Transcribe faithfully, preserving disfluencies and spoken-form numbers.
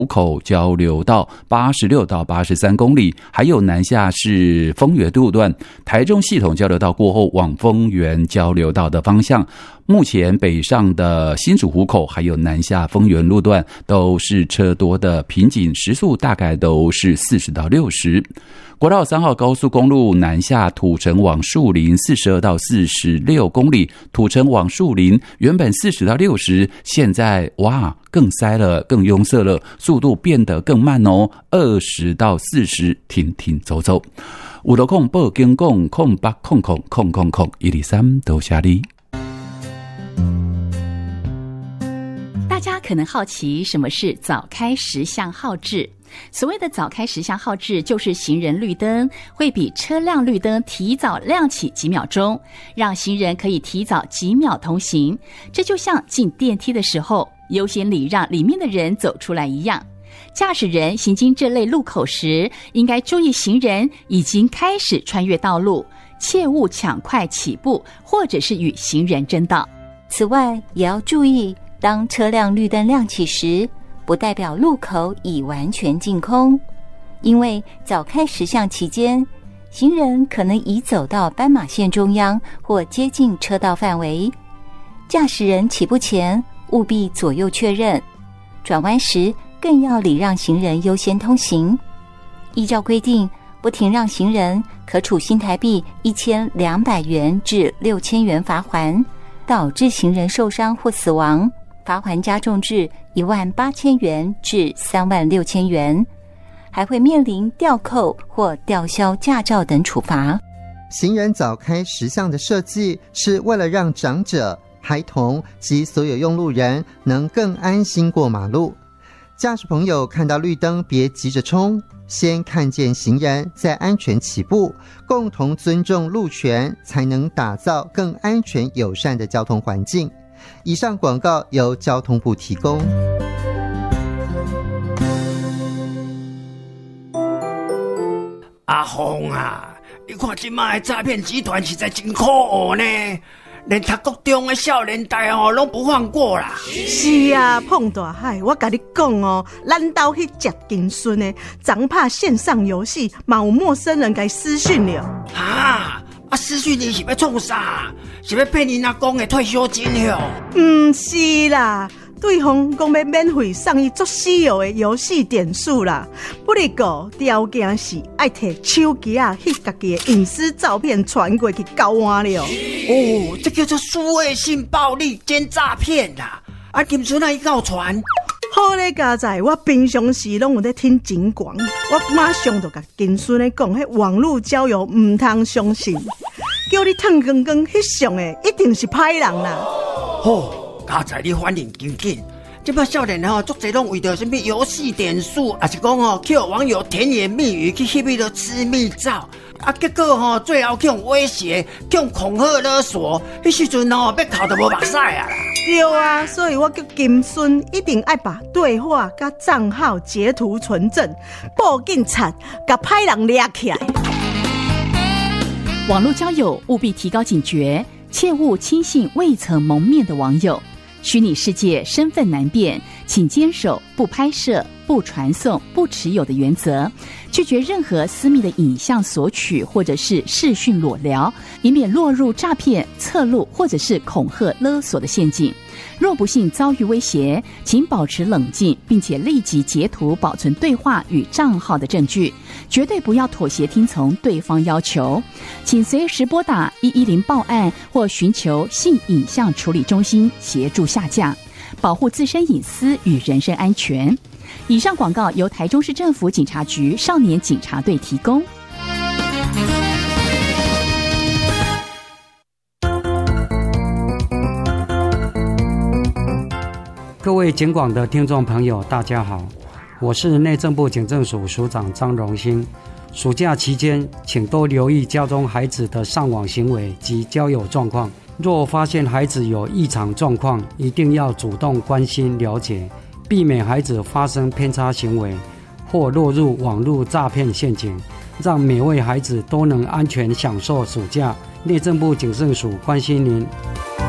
湖口交流道八十六到八十三公里，还有南下是丰原路段台中系统交流道过后往丰原交流道的方向。目前北上的新竹湖口还有南下丰原路段都是车多的瓶颈，时速大概都是四十到六十。国道三号高速公路南下土城往树林四十二到四十六公里，土城往树林原本四十到六十，现在哇更塞了，更拥塞了，速度变得更慢哦，二十到四十，停停走走。有路控报警讲空八空空空空空一二三多谢你。 大家可能好奇什么是早开十项号志。所谓的早开十项号志，就是行人绿灯会比车辆绿灯提早亮起几秒钟，让行人可以提早几秒通行。这就像进电梯的时候优先礼让里面的人走出来一样。驾驶人行经这类路口时，应该注意行人已经开始穿越道路，切勿抢快起步或者是与行人争道。 此外，也要注意，当车辆绿灯亮起时，不代表路口已完全净空，因为早开十项期间，行人可能已走到斑马线中央或接近车道范围。驾驶人起步前务必左右确认，转弯时更要礼让行人优先通行。依照规定，不停让行人可处新台币一千两百元至六千元罚锾，导致行人受伤或死亡，罚锾加重至一万八千元至三万六千元，还会面临吊扣或吊销驾照等处罚。 行人早开十项的设计是为了让长者、孩童及所有用路人能更安心过马路。驾驶朋友看到绿灯别急着冲，先看见行人再安全起步，共同尊重路权，才能打造更安全友善的交通环境。以上广告由交通部提供。 阿峰啊，你看这卖的诈骗集团实在真可恶呢，连读国中的少年代哦，拢不放过啦。 是啊，碰大海，我跟你讲哦，咱兜去食金孙的，昨拍线上游戏，嘛有陌生人给私讯了。 啊！啊！私讯你是要创啥？是要骗你阿公的退休金哟？ 唔是啦，对方讲要免费送伊足稀有的游戏点数啦。不过条件是爱摕手机啊，翕家己的隐私照片传过去交换了。 哦，这叫做数位性暴力兼诈骗啦！啊，金孙啊，伊告传。 好咧，家在我平常时拢有在听警广，我马上就甲金孙咧讲，迄网络交友唔通相信，叫你烫光光翕相的一定是歹人啦。 好，家在你反应紧紧，这摆少年吼，足侪拢为着什么游戏点数，还是讲吼去网友甜言蜜语去翕迄个私密照。啊！结果吼、哦，最后去用威胁、去用恐吓勒索，迄时阵吼，要哭都无目屎啊啦！ 对啊，所以我叫金孙一定爱把对话甲账号截图存证，报警察，甲歹人抓起来。 网络交友务必提高警觉，切勿轻信未曾谋面的网友。虚拟世界身份难辨，请坚守不拍摄、不传送、不持有的原则，拒绝任何私密的影像索取或者是视讯裸聊，以免落入诈骗、侧录或者是恐吓勒索的陷阱。若不幸遭遇威胁，请保持冷静，并且立即截图保存对话与账号的证据，绝对不要妥协听从对方要求。请随时拨打一一零报案或寻求性影像处理中心协助下架，保护自身隐私与人身安全。以上广告由台中市政府警察局少年警察队提供。 各位警广的听众朋友，大家好，我是内政部警政署署长张荣兴。暑假期间，请多留意家中孩子的上网行为及交友状况。若发现孩子有异常状况，一定要主动关心了解，避免孩子发生偏差行为或落入网络诈骗陷阱，让每位孩子都能安全享受暑假。内政部警政署关心您。